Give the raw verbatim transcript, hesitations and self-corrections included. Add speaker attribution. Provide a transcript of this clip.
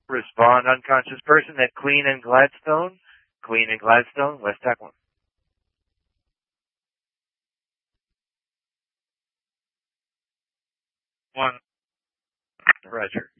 Speaker 1: Respond, unconscious person at Queen and Gladstone. Queen and Gladstone, West Tech one. One. Roger.